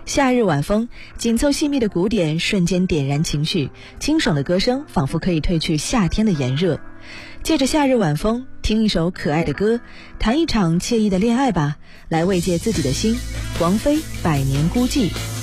夏日晚风，紧凑细密的鼓点瞬间点燃情绪，清爽的歌声仿佛可以褪去夏天的炎热。借着夏日晚风，听一首可爱的歌，谈一场惬意的恋爱吧，来慰藉自己的心。王菲《百年孤寂》。